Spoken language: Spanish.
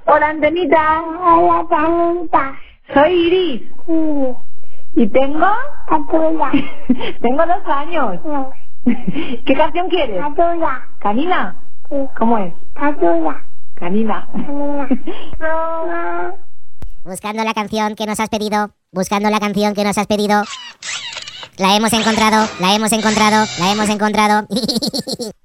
Hola, Antenita. Hola, Tanita. Soy Iris. Sí, Y tengo... Patula. tengo 2 años. No, ¿Qué canción quieres? Patula. ¿Canina? Sí, ¿Cómo es? Patula. Canina. Canina. Mamá. Buscando la canción que nos has pedido. Buscando la canción que nos has pedido. La hemos encontrado. La hemos encontrado. La hemos encontrado.